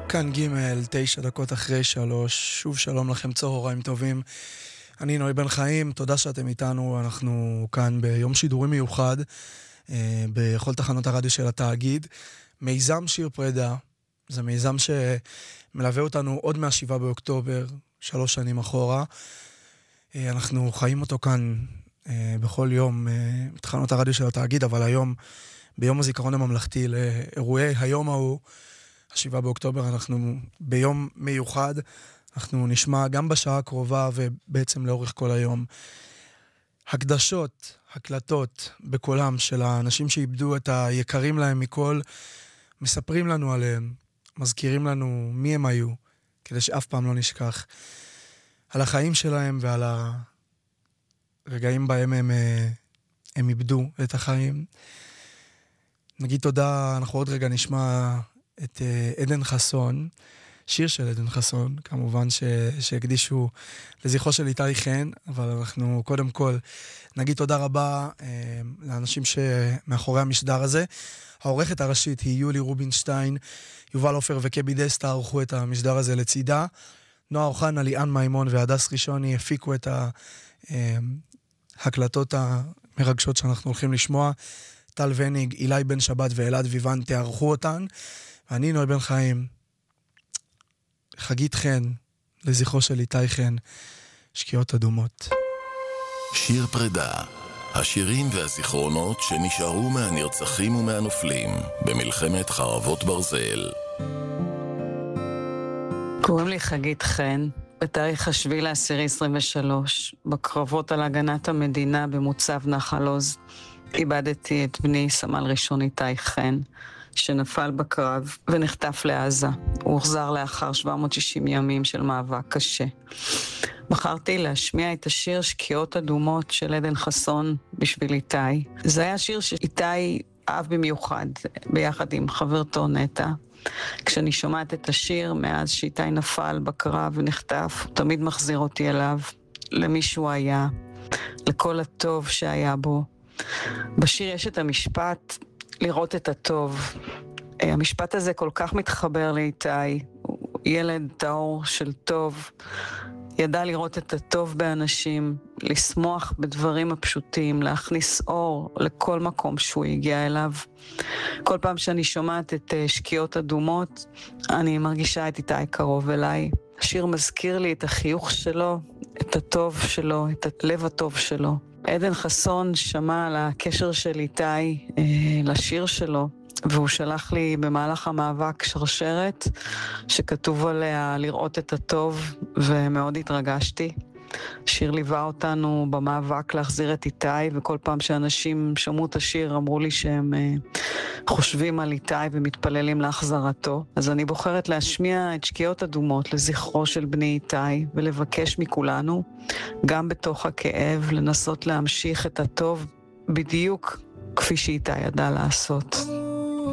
כאן ג' 9 דקות אחרי 3, שוב שלום לכם, צהריים טובים. אני נוי בן חיים, תודה שאתם איתנו, אנחנו כאן ביום שידורי מיוחד, בכל תחנות הרדיו של התאגיד. מיזם שיר פרידה, זה מיזם שמלווה אותנו עוד מה-7 באוקטובר, 3 שנים אחורה. אנחנו חיים אותו כאן בכל יום, בתחנות הרדיו של התאגיד, אבל היום, ביום הזיכרון הממלכתי לאירועי היום ההוא, 7 באוקטובר, אנחנו ביום מיוחד, אנחנו נשמע גם בשעה הקרובה ובעצם לאורך כל היום הקדשות, הקלטות בקולם של האנשים שאיבדו את היקרים להם מכל, מספרים לנו עליהם, מזכירים לנו מי הם היו, כדי שאף פעם לא נשכח, על החיים שלהם ועל הרגעים בהם הם איבדו את החיים. נגיד תודה, אנחנו עוד רגע נשמע את עדן חסון, שיר של עדן חסון, כמובן שהקדישו לזכרו של איתי חן, אבל אנחנו קודם כל נגיד תודה רבה לאנשים שמאחורי המשדר הזה. העורכת הראשית היא יולי רובינשטיין, יובל אופר וקבי דסטה ערכו את המשדר הזה לצידה, נועה אוחנה, ליאן מימון והדס ראשוני הפיקו את ההקלטות המרגשות שאנחנו הולכים לשמוע, טל וניג, אילי בן שבת ואלעד ויוון תערכו אותן, ואני נוי בן חיים, חגית חן, לזכרו של איתי חן, שקיעות אדומות. שיר פרידה, השירים והזיכרונות שנשארו מהנרצחים ומהנופלים במלחמת חרבות ברזל. קוראים לי חגית חן, בתאריך 7/10/23, בקרבות על הגנת המדינה במוצב נחל עוז, איבדתי את בני סמל ראשון איתי חן, שנפל בקרב ונחטף לעזה. הוא הוחזר לאחר 760 ימים של מאבק קשה. בחרתי להשמיע את השיר שקיעות אדומות של עדן חסון בשביל איתי. זה היה שיר שאיתי אהב במיוחד, ביחד עם חברתו נטע. כשאני שומעת את השיר, מאז שאיתי נפל בקרב ונחטף, הוא תמיד מחזיר אותי אליו, למי שהוא היה, לכל הטוב שהיה בו. בשיר יש את המשפט, לראות את הטוב. המשפט הזה כל כך מתחבר לאיתי, הוא ילד טהור של טוב, ידע לראות את הטוב באנשים, לשמוח בדברים הפשוטים, להכניס אור לכל מקום שהוא הגיע אליו. כל פעם שאני שומעת את שקיעות אדומות, אני מרגישה את איתי קרוב אליי. השיר מזכיר לי את החיוך שלו, את הטוב שלו, את הלב הטוב שלו. עדן חסון שמע על הקשר של איתי לשיר שלו, והוא שלח לי במהלך המאבק שרשרת שכתוב עליה לראות את הטוב, ומאוד התרגשתי. שיר ליווה אותנו במאבק להחזיר את איתי, וכל פעם שאנשים שמעו את השיר אמרו לי שהם חושבים על איתי ומתפללים להחזרתו. אז אני בוחרת להשמיע את שקיעות אדומות לזכרו של בני איתי, ולבקש מכולנו, גם בתוך הכאב, לנסות להמשיך את הטוב בדיוק כפי שאיתי ידע לעשות.